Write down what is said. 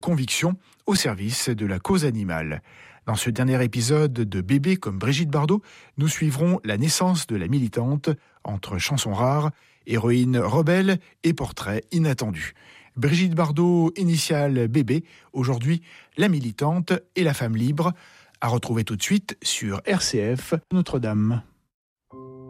conviction au service de la cause animale. Dans ce dernier épisode de Bébé comme Brigitte Bardot, nous suivrons la naissance de la militante entre chansons rares, héroïne rebelle et portrait inattendu. Brigitte Bardot, initiale Bébé, aujourd'hui la militante et la femme libre, à retrouver tout de suite sur RCF Notre-Dame.